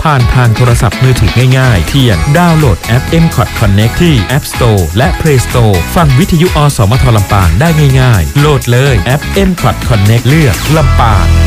ผ่านทางโทรศัพท์มือถือง่ายๆเพียงดาวน์โหลดแอป M-KOT Connect ที่ App Store และ Play Store ฟังวิทยุอสมทลำปางได้ง่ายๆโหลดเลยแอป M-KOT Connect เลือกลำปาง